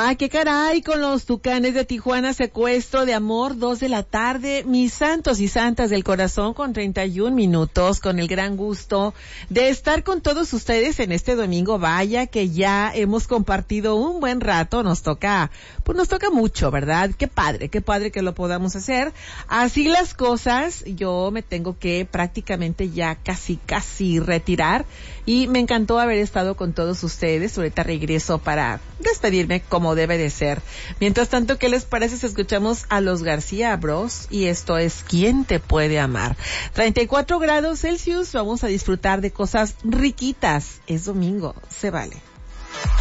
Ah, qué caray, con los Tucanes de Tijuana, secuestro de amor, 2 de la tarde, mis santos y santas del corazón con 31 minutos, con el gran gusto de estar con todos ustedes en este domingo. Vaya que ya hemos compartido un buen rato, nos toca mucho, ¿verdad? Qué padre que lo podamos hacer. Así las cosas, yo me tengo que prácticamente ya casi retirar y me encantó haber estado con todos ustedes. Ahorita regreso para despedirme como debe de ser. Mientras tanto, ¿qué les parece si escuchamos a los García Bros? Y esto es ¿Quién te puede amar? 34 grados Celsius, vamos a disfrutar de cosas riquitas. Es domingo, se vale.